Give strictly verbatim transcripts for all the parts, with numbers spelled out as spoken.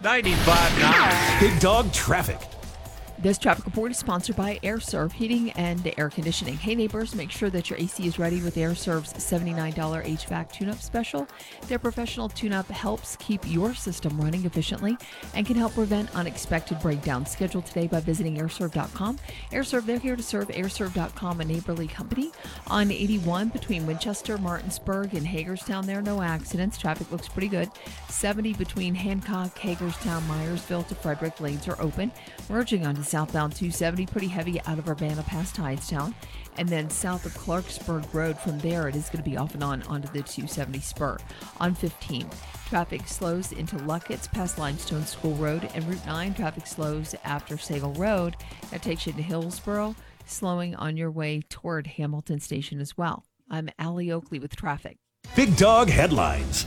ninety-five point nine Big Dog Traffic. This traffic report is sponsored by AirServe Heating and Air Conditioning. Hey neighbors, make sure that your A C is ready with AirServe's seventy-nine dollars H V A C tune-up special. Their professional tune-up helps keep your system running efficiently and can help prevent unexpected breakdowns. Schedule today by visiting airserve dot com. AirServe, they're here to serve. airserve dot com, a neighborly company. On eighty-one between Winchester, Martinsburg, and Hagerstown, there are no accidents. Traffic looks pretty good. seventy between Hancock, Hagerstown, Myersville to Frederick, lanes are open. Merging onto southbound two seventy, pretty heavy out of Urbana past Hydetown. And then south of Clarksburg Road, from there it is going to be off and on onto the two seventy spur. On fifteen, traffic slows into Luckett's past Limestone School Road, and Route nine traffic slows after Sagal Road. That takes you to Hillsboro, slowing on your way toward Hamilton Station as well. I'm Allie Oakley with traffic. Big Dog Headlines.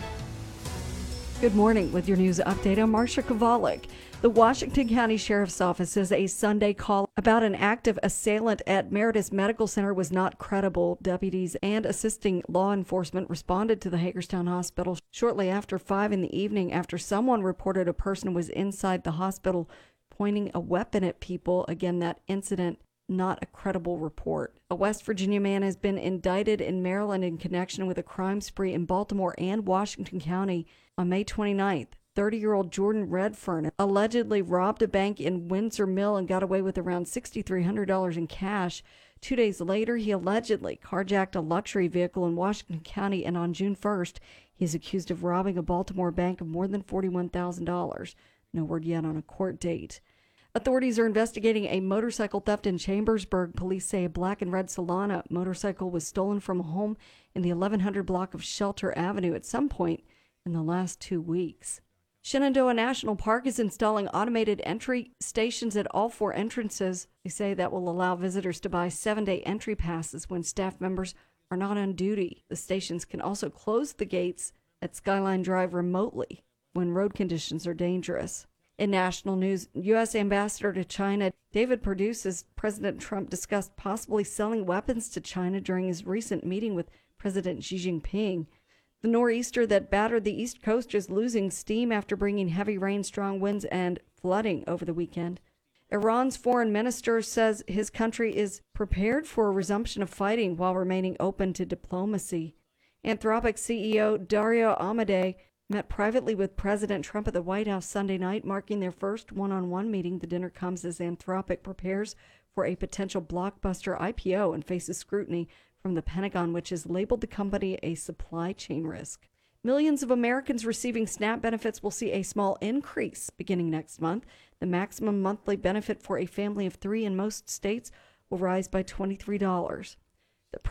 Good morning. With your news update, I'm Marcia Kovalik. The Washington County Sheriff's Office says a Sunday call about an active assailant at Meritus Medical Center was not credible. Deputies and assisting law enforcement responded to the Hagerstown Hospital shortly after five in the evening after someone reported a person was inside the hospital pointing a weapon at people. Again, that incident, not a credible report. A West Virginia man has been indicted in Maryland in connection with a crime spree in Baltimore and Washington County on May twenty-ninth. thirty-year-old Jordan Redfern allegedly robbed a bank in Windsor Mill and got away with around six thousand three hundred dollars in cash. Two days later, he allegedly carjacked a luxury vehicle in Washington County, and on June first, he is accused of robbing a Baltimore bank of more than forty-one thousand dollars. No word yet on a court date. Authorities are investigating a motorcycle theft in Chambersburg. Police say a black and red Solana motorcycle was stolen from a home in the eleven hundred block of Shelter Avenue at some point in the last two weeks. Shenandoah National Park is installing automated entry stations at all four entrances. They say that will allow visitors to buy seven-day entry passes when staff members are not on duty. The stations can also close the gates at Skyline Drive remotely when road conditions are dangerous. In national news, U S Ambassador to China David Perdue says President Trump discussed possibly selling weapons to China during his recent meeting with President Xi Jinping. The nor'easter that battered the East Coast is losing steam after bringing heavy rain, strong winds, and flooding over the weekend. Iran's foreign minister says his country is prepared for a resumption of fighting while remaining open to diplomacy. Anthropic C E O Dario Amodei met privately with President Trump at the White House Sunday night, marking their first one-on-one meeting. The dinner comes as Anthropic prepares for a potential blockbuster I P O and faces scrutiny from the Pentagon, which has labeled the company a supply chain risk. Millions of Americans receiving SNAP benefits will see a small increase beginning next month. The maximum monthly benefit for a family of three in most states will rise by twenty-three dollars.